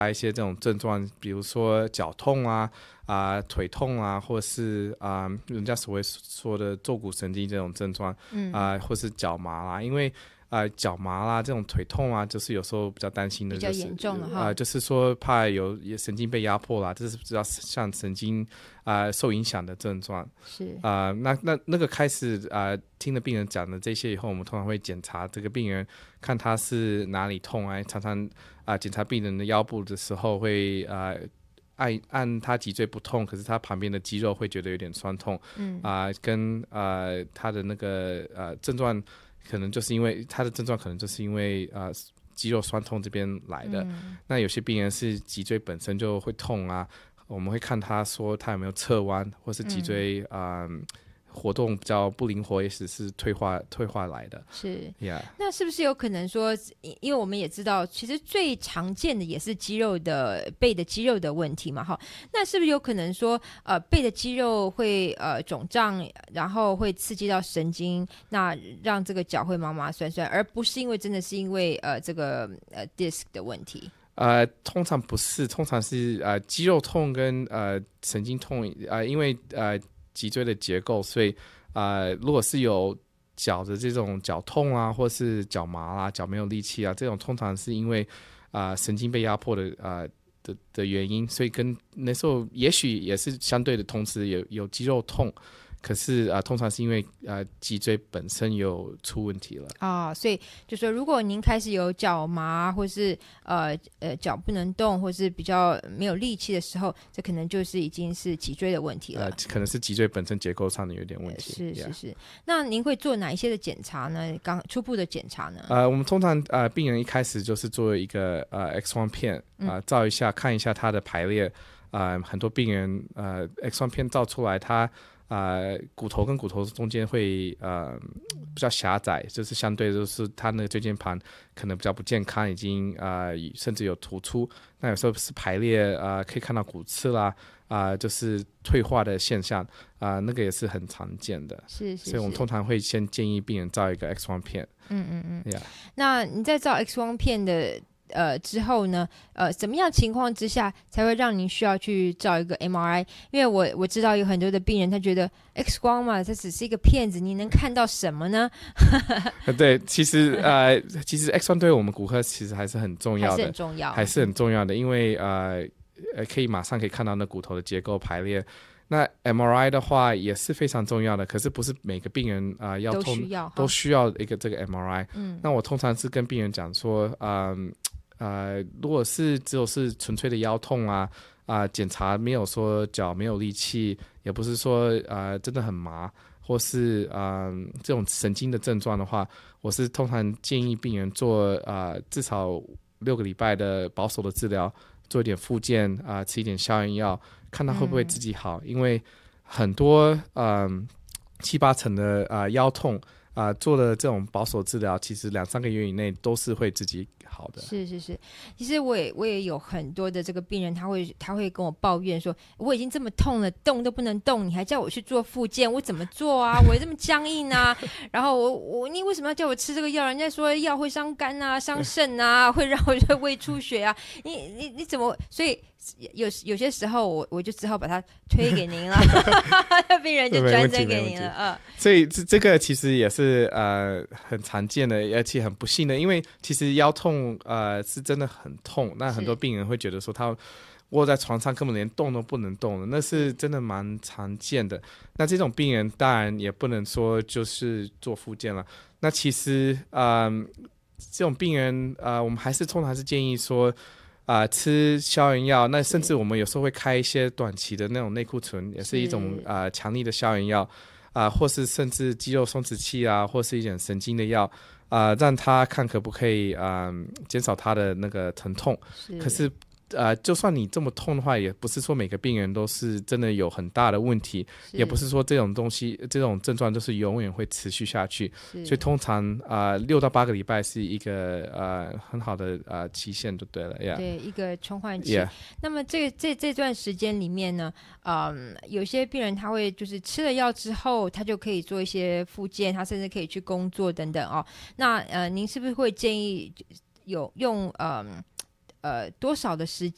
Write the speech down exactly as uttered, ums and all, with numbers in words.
一些这种症状，比如说脚痛啊、啊、呃、腿痛啊，或是啊、呃、人家所谓说的坐骨神经这种症状，嗯啊、呃，或是脚麻啦，因为呃脚麻啦这种腿痛啊，就是有时候比较担心的、就是， 比较严重了哈， 呃，就是说怕有神经被压迫啦，这是比较像神经啊、呃、受影响的症状， 是啊、呃，那那那个开始啊、呃、听了病人讲的这些以后，我们通常会检查这个病人，看他是哪里痛啊，常常。啊、呃，检查病人的腰部的时候会呃按按他脊椎不痛，可是他旁边的肌肉会觉得有点酸痛，嗯啊、呃，跟呃他的那个呃症状可能就是因为他的症状可能就是因为呃肌肉酸痛这边来的、嗯。那有些病人是脊椎本身就会痛啊，我们会看他说他有没有侧弯，或是脊椎啊。嗯呃活动比较不灵活，也许是退化退化来的。 是、 yeah. 那是不是有可能说，因为我们也知道，其实最常见的也是肌肉的背的肌肉的问题嘛，哈。那是不是有可能说，呃，背的肌肉会呃肿胀，然后会刺激到神经，那让这个脚会麻麻酸酸，而不是因为真的是因为呃这个呃 disc 的问题？ 呃，通常不是，通常是呃肌肉痛跟呃神经痛，呃，因为呃。脊椎的结构，所以呃，如果是有脚的这种脚痛啊，或是脚麻啦、啊、脚没有力气啊，这种通常是因为啊、呃、神经被压迫的啊、呃、的的原因，所以跟那时候也许也是相对的，同时有有肌肉痛。可是啊、呃，通常是因为呃脊椎本身有出问题了啊、哦，所以就说如果您开始有脚麻，或是呃呃脚不能动，或是比较没有力气的时候，这可能就是已经是脊椎的问题了。 呃，可能是脊椎本身结构上的有点问题。 是是是。那您会做哪一些的检查呢？刚初步的检查呢？ 呃，我们通常呃病人一开始就是做一个呃 X 光片啊、呃，照一下看一下他的排列啊、呃，很多病人呃 X 光片照出来他。呃，骨头跟骨头中间会呃比较狭窄，就是相对就是它那个椎间盘可能比较不健康，已经呃甚至有突出。那有时候是排列呃可以看到骨刺啦，啊、呃、就是退化的现象啊、呃，那个也是很常见的。 是是是。 所以我们通常会先建议病人照一个 X 光片。 嗯嗯嗯。 Yeah. 那你在照 X 光片的。呃，之后呢，呃，怎么样情况之下才会让您需要去照一个 M R I？ 因为我我知道有很多的病人，他觉得 X 光嘛，这只是一个片子，你能看到什么呢？ 对，其实呃，其实 X 光对我们骨科其实还是很重要的， 还是很重要， 还是很重要的，因为呃，可以马上可以看到那骨头的结构排列。那 M R I 的话也是非常重要的，可是不是每个病人啊、呃、腰痛都需要都需要一个这个 M R I。 嗯， 那我通常是跟病人讲说，嗯。呃，如果是只有是纯粹的腰痛啊啊、呃，检查没有说脚没有力气，也不是说呃真的很麻，或是呃这种神经的症状的话，我是通常建议病人做呃至少六个礼拜的保守的治疗，做一点复健啊、呃，吃一点消炎药，看他会不会自己好，嗯、因为很多嗯、呃、七八成的啊、呃、腰痛。啊、呃，做了这种保守治疗，其实两三个月以内都是会自己好的。 是是是，其实我也我也有很多的这个病人，他会他会跟我抱怨说，我已经这么痛了，动都不能动，你还叫我去做复健，我怎么做啊？我这么僵硬啊！然后我我你为什么要叫我吃这个药？人家说药会伤肝啊，伤肾啊，会让我胃出血啊，你你你怎么？所以有有些时候我我就只好把它推给您了，病人就转诊给您了啊。 所以这这个其实也是呃很常见的，而且很不幸的，因为其实腰痛呃是真的很痛，那很多病人会觉得说他窝在床上根本连动都不能动了，那是真的蛮常见的。那这种病人当然也不能说就是做复健了。那其实呃这种病人呃我们还是通常还是建议说。啊、呃，吃消炎药，那甚至我们有时候会开一些短期的那种内固醇，也是一种啊、呃、强力的消炎药，啊、呃，或是甚至肌肉松弛剂啊，或是一点神经的药，啊、呃，让他看可不可以啊、呃、减少他的那个疼痛。 是可是呃，就算你这么痛的话，也不是说每个病人都是真的有很大的问题，也不是说这种东西、这种症状就是永远会持续下去。所以通常啊，六、呃、到八个礼拜是一个呃很好的呃期限就对了。Yeah. 对，一个重缓期。 Yeah. 那么这个这这段时间里面呢，嗯，有些病人他会就是吃了药之后，他就可以做一些复健，他甚至可以去工作等等哦。那呃，您是不是会建议有用嗯？呃，多少的时